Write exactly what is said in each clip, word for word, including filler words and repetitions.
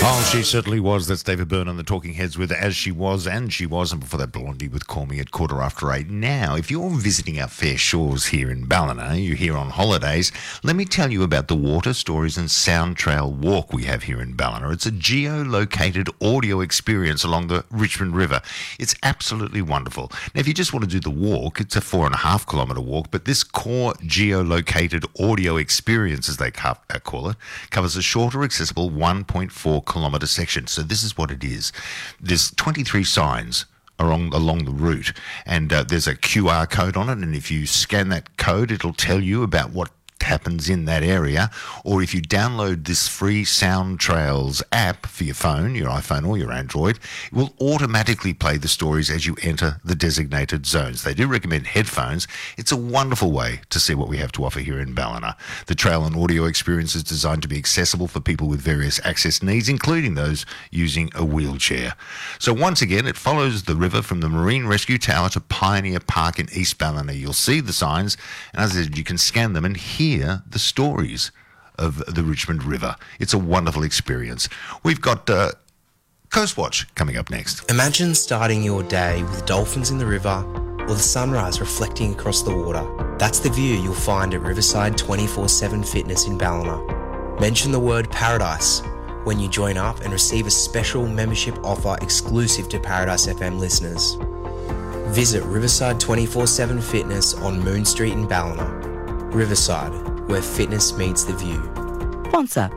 Oh, she certainly was. That's David Byrne on the Talking Heads with As She Was and She Was, and before that Blondie with Call Me at quarter after eight. Now, if you're visiting our fair shores here in Ballina, you're here on holidays, let me tell you about the Water Stories and Sound Trail Walk we have here in Ballina. It's a geo-located audio experience along the Richmond River. It's absolutely wonderful. Now, if you just want to do the walk, it's a four and a half kilometre walk, but this core geo-located audio experience, as they call it, covers a shorter, accessible one point four kilometre section. So this is what it is. There's twenty-three signs along, along the route, and uh, there's a Q R code on it, and if you scan that code, it'll tell you about what happens in that area. Or if you download this free Sound Trails app for your phone, your iPhone or your Android, it will automatically play the stories as you enter the designated zones. They do recommend headphones. It's a wonderful way to see what we have to offer here in Ballina. The trail and audio experience is designed to be accessible for people with various access needs, including those using a wheelchair. So once again, it follows the river from the Marine Rescue Tower to Pioneer Park in East Ballina. You'll see the signs, and as I said, you can scan them and hear the stories of the Richmond River. It's a wonderful experience. We've got uh, Coast Watch coming up next. Imagine starting your day with dolphins in the river or the sunrise reflecting across the water. That's the view you'll find at Riverside twenty-four seven Fitness in Ballina. Mention the word Paradise when you join up and receive a special membership offer exclusive to Paradise F M listeners. Visit Riverside twenty-four seven Fitness on Moon Street in Ballina. Riverside, where fitness meets the view. Sponsor.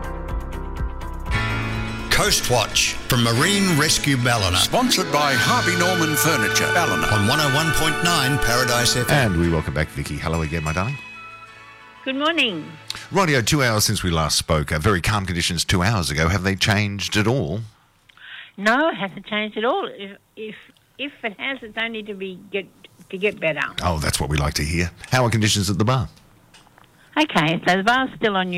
Coast Watch from Marine Rescue Ballina. Sponsored by Harvey Norman Furniture, Ballina. On one oh one point nine Paradise F M. And we welcome back Vicky. Hello again, my darling. Good morning. Rightio, two hours since we last spoke. Uh, very calm conditions two hours ago. Have they changed at all? No, it hasn't changed at all. If if if it has, it's only to be get to get better. Oh, that's what we like to hear. How are conditions at the bar? Okay, so the bar's still on